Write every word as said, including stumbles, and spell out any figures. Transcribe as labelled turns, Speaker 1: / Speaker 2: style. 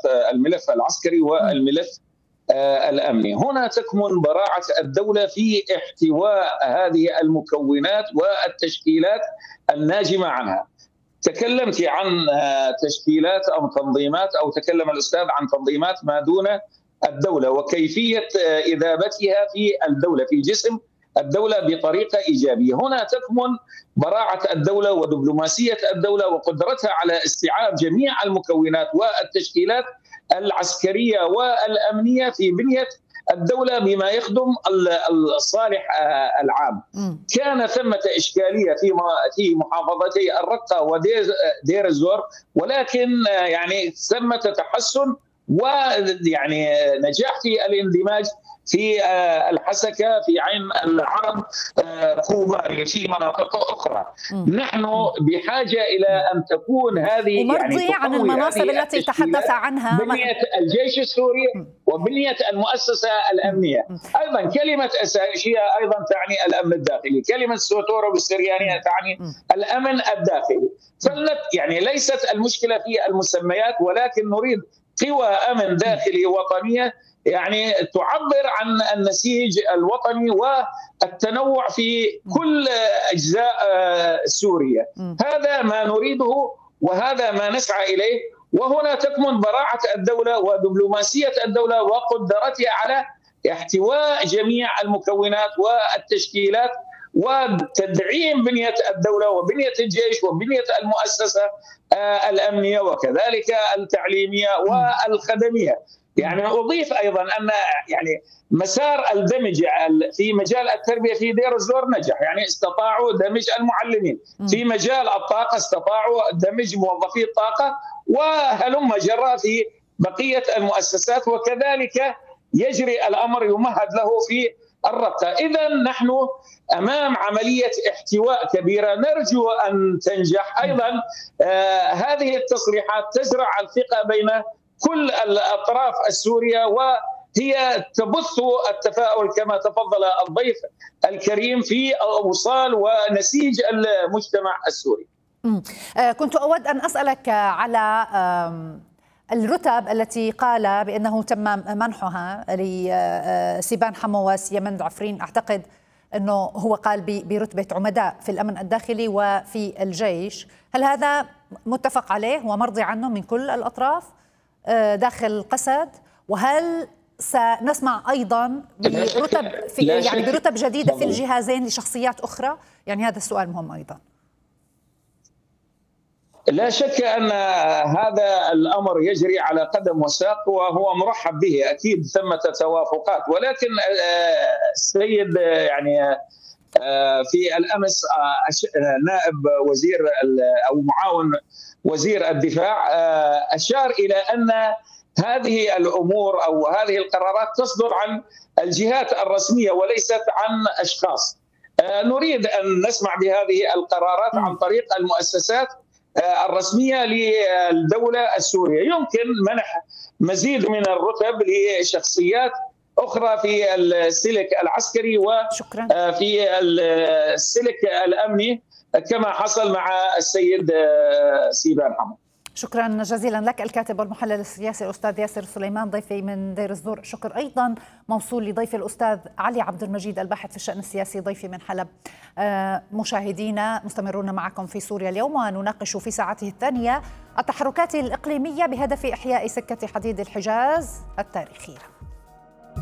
Speaker 1: الملف العسكري والملف الأمني. هنا تكمن براعة الدولة في احتواء هذه المكونات والتشكيلات الناجمة عنها. تكلمت عن تشكيلات أو تنظيمات، أو تكلم الأستاذ عن تنظيمات ما دون الدولة وكيفية إذابتها في الدولة، في جسم الدولة بطريقة إيجابية. هنا تكمن براعة الدولة ودبلوماسية الدولة وقدرتها على استيعاب جميع المكونات والتشكيلات العسكرية والأمنية في بنية الدولة بما يخدم الصالح العام. كان ثمة إشكالية في في محافظتي الرقة ودير الزور، ولكن يعني ثمة تحسن ويعني نجاح في الاندماج في الحسكة، في عين العرب، كوبا، في مناطق أخرى. م. نحن بحاجة إلى أن تكون هذه
Speaker 2: ومرضي
Speaker 1: يعني
Speaker 2: عن المناصب التي تحدث عنها
Speaker 1: بنية الجيش السوري وبنية المؤسسة الأمنية. م. أيضا كلمة أساسية أيضا تعني الأمن الداخلي، كلمة سوتورو بالسريانية تعني م. الأمن الداخلي. فلت يعني ليست المشكلة في المسميات، ولكن نريد قوى أمن داخلي وطنية يعني تعبر عن النسيج الوطني والتنوع في كل أجزاء سوريا. هذا ما نريده وهذا ما نسعى إليه. وهنا تكمن براعة الدولة ودبلوماسية الدولة وقدرتها على احتواء جميع المكونات والتشكيلات وتدعيم بنية الدولة وبنية الجيش وبنية المؤسسة الأمنية وكذلك التعليمية والخدمية. يعني أضيف أيضا أن يعني مسار الدمج في مجال التربية في دير الزور نجح، يعني استطاعوا دمج المعلمين. في مجال الطاقة استطاعوا دمج موظفي الطاقة، وهلم جرى في بقية المؤسسات، وكذلك يجري الأمر يمهد له في الرقة. إذا نحن أمام عملية احتواء كبيرة نرجو أن تنجح. أيضا آه هذه التصريحات تزرع الثقة بين كل الأطراف السورية، وهي تبث التفاؤل كما تفضل الضيف الكريم في أوصال ونسيج المجتمع السوري.
Speaker 2: كنت أود أن أسألك على الرتب التي قال بأنه تم منحها لسيبان حمواس يمن عفرين. أعتقد أنه هو قال برتبة عمداء في الأمن الداخلي وفي الجيش. هل هذا متفق عليه ومرضي عنه من كل الأطراف داخل قسد؟ وهل سنسمع أيضا برتب في يعني برتب جديدة في الجهازين لشخصيات أخرى؟ يعني هذا السؤال مهم أيضا.
Speaker 1: لا شك أن هذا الأمر يجري على قدم وساق وهو مرحب به، أكيد ثمة توافقات. ولكن السيد يعني في الأمس نائب وزير أو معاون وزير الدفاع أشار إلى أن هذه الأمور أو هذه القرارات تصدر عن الجهات الرسمية وليست عن أشخاص. نريد أن نسمع بهذه القرارات عن طريق المؤسسات الرسمية للدولة السورية. يمكن منح مزيد من الرتب لشخصيات أخرى في السلك العسكري وفي السلك الأمني كما حصل مع السيد سيبان حمو.
Speaker 2: شكرا جزيلا لك الكاتب والمحلل السياسي الأستاذ ياسر سليمان ضيفي من دير الزور. شكر أيضا موصول لضيفي الأستاذ علي عبد المجيد الباحث في الشأن السياسي ضيفي من حلب. مشاهدينا مستمرون معكم في سوريا اليوم، ونناقش في ساعته الثانية التحركات الإقليمية بهدف إحياء سكة حديد الحجاز التاريخية.